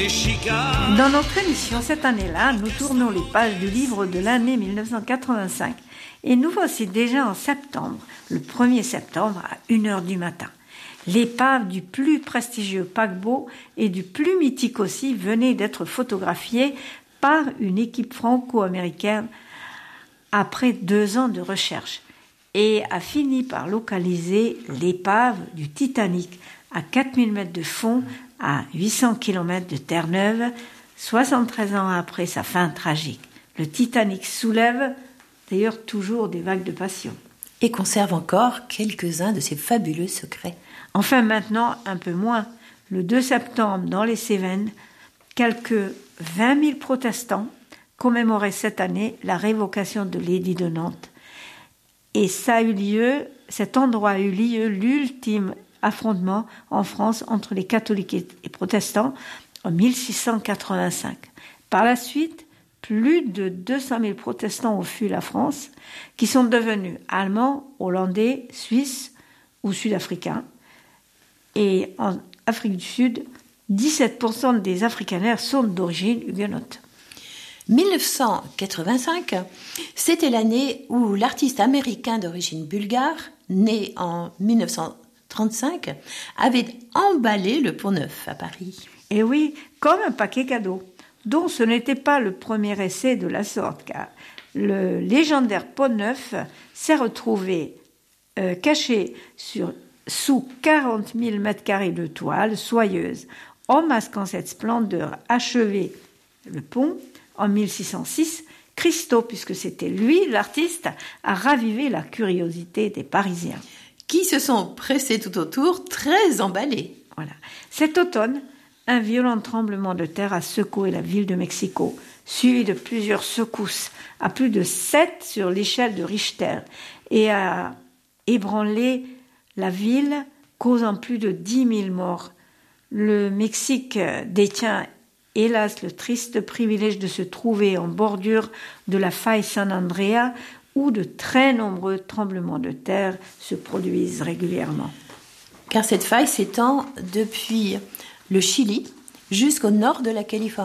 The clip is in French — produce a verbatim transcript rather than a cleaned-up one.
de Chicago. Dans notre émission cette année-là, nous tournons les pages du livre de l'année mille neuf cent quatre-vingt-cinq. Et nous voici déjà en septembre, le premier septembre à une heure du matin. L'épave du plus prestigieux paquebot et du plus mythique aussi venait d'être photographiée par une équipe franco-américaine après deux ans de recherche et a fini par localiser l'épave du Titanic à quatre mille mètres de fond, à huit cents kilomètres de Terre-Neuve, soixante-treize ans après sa fin tragique. Le Titanic soulève d'ailleurs toujours des vagues de passion. Et conserve encore quelques-uns de ses fabuleux secrets. Enfin maintenant, un peu moins. Le deux septembre, dans les Cévennes, quelques vingt mille protestants commémoraient cette année la révocation de l'édit de Nantes. Et ça a eu lieu, cet endroit a eu lieu, l'ultime affrontement en France entre les catholiques et protestants en mille six cent quatre-vingt-cinq. Par la suite, plus de deux cent mille protestants ont fui la France, qui sont devenus allemands, hollandais, suisses ou sud-africains. Et en Afrique du Sud, dix-sept pour cent des afrikaners sont d'origine huguenote. dix-neuf cent quatre-vingt-cinq, c'était l'année où l'artiste américain d'origine bulgare, né en dix-neuf cent trente-cinq, avait emballé le Pont-Neuf à Paris. Et oui, comme un paquet cadeau, dont ce n'était pas le premier essai de la sorte, car le légendaire Pont-Neuf s'est retrouvé euh, caché sur, sous quarante mille mètres carrés de toile soyeuse, en masquant cette splendeur achevée. Le pont, en mille six cent six, Christo, puisque c'était lui l'artiste, a ravivé la curiosité des Parisiens. Qui se sont pressés tout autour, très emballés. Voilà. Cet automne, un violent tremblement de terre a secoué la ville de Mexico, suivi de plusieurs secousses, à plus de sept sur l'échelle de Richter, et a ébranlé la ville, causant plus de dix mille morts. Le Mexique détient, hélas, le triste privilège de se trouver en bordure de la faille San Andrea, où de très nombreux tremblements de terre se produisent régulièrement. Car cette faille s'étend depuis le Chili jusqu'au nord de la Californie.